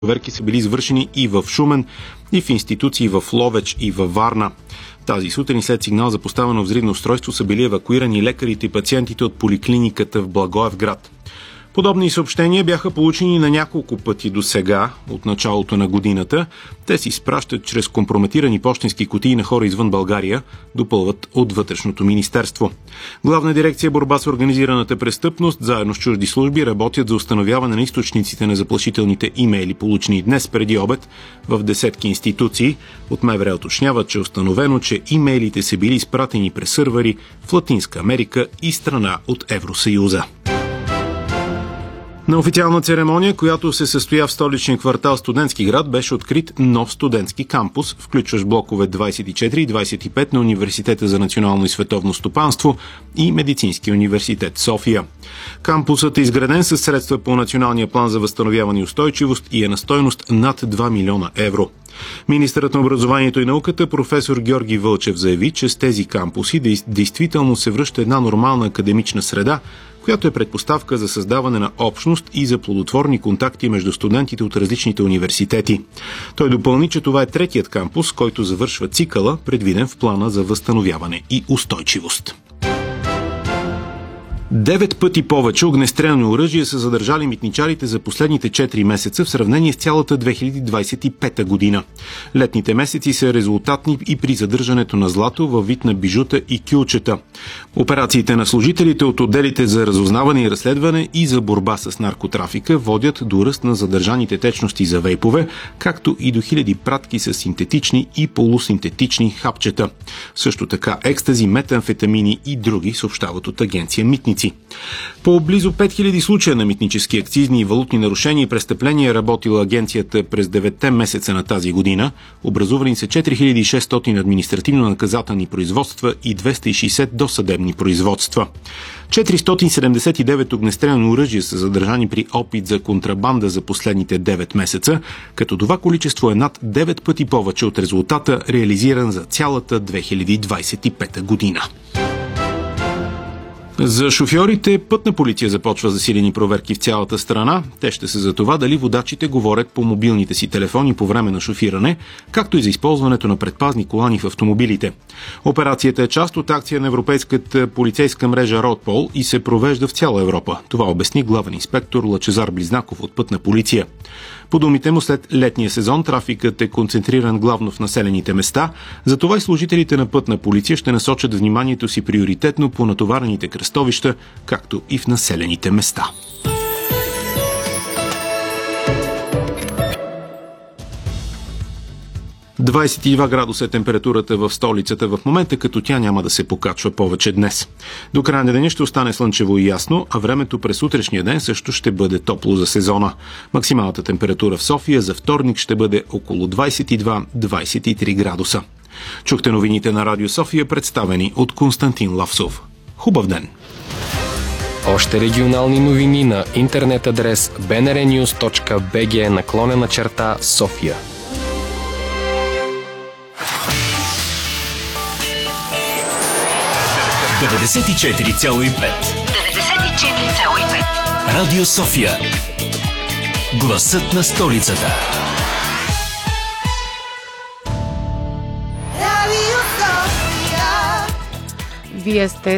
Проверки са били извършени и в Шумен, и в институции в Ловеч и във Варна. Тази сутрин след сигнал за поставено взривно устройство са били евакуирани лекарите и пациентите от поликлиниката в Благоевград. Подобни съобщения бяха получени на няколко пъти до сега, от началото на годината. Те се изпращат чрез компрометирани пощенски кутии на хора извън България, допълват от Вътрешното министерство. Главна дирекция борба с организираната престъпност, заедно с чужди служби, работят за установяване на източниците на заплашителните имейли, получени днес преди обед в десетки институции. От МВР уточняват, че е установено, че имейлите са били изпратени през сървъри в Латинска Америка и страна от Евросъюза. На официална церемония, която се състоя в столичния квартал Студентски град, беше открит нов студентски кампус, включващ блокове 24 и 25 на Университета за национално и световно стопанство и Медицинския университет София. Кампусът е изграден със средства по Националния план за възстановяване и устойчивост и е на стойност над 2 милиона евро. Министърът на образованието и науката професор Георги Вълчев заяви, че с тези кампуси действително се връща една нормална академична среда, която е предпоставка за създаване на общност и за плодотворни контакти между студентите от различните университети. Той допълни, че това е третият кампус, който завършва цикъла, предвиден в плана за възстановяване и устойчивост. 9 пъти повече огнестрелни оръжия са задържали митничарите за последните 4 месеца в сравнение с цялата 2025 година. Летните месеци са резултатни и при задържането на злато във вид на бижута и кюлчета. Операциите на служителите от отделите за разузнаване и разследване и за борба с наркотрафика водят до ръст на задържаните течности за вейпове, както и до хиляди пратки с синтетични и полусинтетични хапчета. Също така екстази, метамфетамини и други, съобщават от агенция Митници. По близо 5000 случая на митнически, акцизни и валутни нарушения и престъпления е работила агенцията през 9 месеца на тази година. Образувани са 4600 административно-наказателни производства и 260 досъдебни производства. 479 огнестрелни оръжия са задържани при опит за контрабанда за последните 9 месеца, като това количество е над 9 пъти повече от резултата, реализиран за цялата 2025 година. За шофьорите Пътна полиция започва засилени проверки в цялата страна. Те ще са за това дали водачите говорят по мобилните си телефони по време на шофиране, както и за използването на предпазни колани в автомобилите. Операцията е част от акция на Европейската полицейска мрежа Ротпол и се провежда в цяла Европа. Това обясни главен инспектор Лъчезар Близнаков от Пътна полиция. По думите му, след летния сезон трафикът е концентриран главно в населените места, затова и служителите на Пътна полиция ще насочат вниманието си приоритетно по натоварените кръстовища, както и в населените места. 22 градуса е температурата в столицата в момента, като тя няма да се покачва повече днес. До края на деня ще остане слънчево и ясно, а времето през утрешния ден също ще бъде топло за сезона. Максималната температура в София за вторник ще бъде около 22-23 градуса. Чухте новините на Радио София, представени от Константин Лавсов. Хубав ден! Още регионални новини на интернет адрес bnrnews.bg/София. Деветдесет и четири цяло и пет. Радио София. Гласът на столицата. Вие сте